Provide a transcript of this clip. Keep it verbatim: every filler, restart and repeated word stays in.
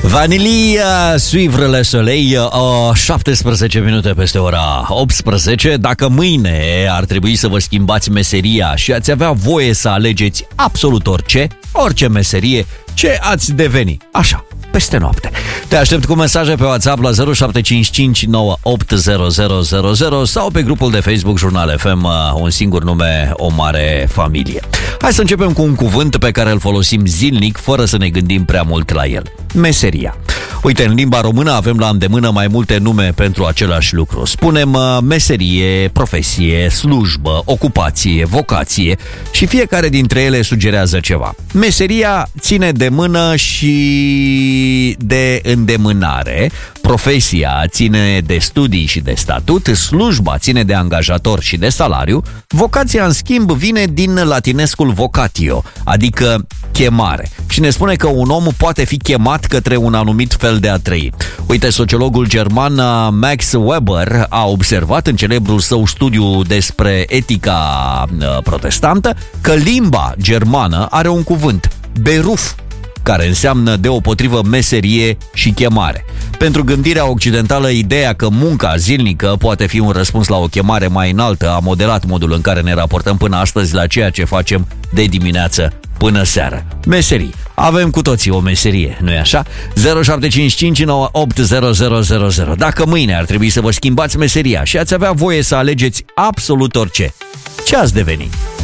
Vanilia, Suivre le Soleil, uh, șaptesprezece minute peste ora optsprezece. Dacă mâine ar trebui să vă schimbați meseria și ați avea voie să alegeți absolut orice, orice meserie, ce ați deveni? Așa, peste noapte. Te aștept cu mesaje pe WhatsApp la zero șapte cinci cinci nouă opt zero zero zero zero sau pe grupul de Facebook Jurnal F M, un singur nume, o mare familie. Hai să începem cu un cuvânt pe care îl folosim zilnic, fără să ne gândim prea mult la el. Meseria. Uite, în limba română avem la îndemână mai multe nume pentru același lucru. Spunem uh, meserie, profesie, slujbă, ocupație, vocație și fiecare dintre ele sugerează ceva. Meseria ține de mână și de îndemânare, profesia ține de studii și de statut, slujba ține de angajator și de salariu, vocația, în schimb, vine din latinescul vocatio, adică chemare. Și ne spune că un om poate fi chemat către un anumit fel de a trăi. Uite, sociologul german Max Weber a observat în celebrul său studiu despre etica protestantă că limba germană are un cuvânt, beruf, care înseamnă deopotrivă meserie și chemare. Pentru gândirea occidentală, ideea că munca zilnică poate fi un răspuns la o chemare mai înaltă a modelat modul în care ne raportăm până astăzi la ceea ce facem de dimineață până seară. Meserii. Avem cu toții o meserie, nu-i așa? zero șapte cinci cinci nouă opt zero zero zero zero. Dacă mâine ar trebui să vă schimbați meseria și ați avea voie să alegeți absolut orice, ce ați deveni?